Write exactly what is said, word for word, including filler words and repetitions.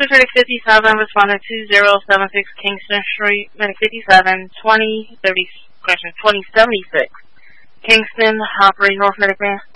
Medic fifty-seven, respondent two zero seven six Kingston Street, Medic fifty-seven, twenty thirty, question twenty seventy-six, Kingston, operate North Medic Man.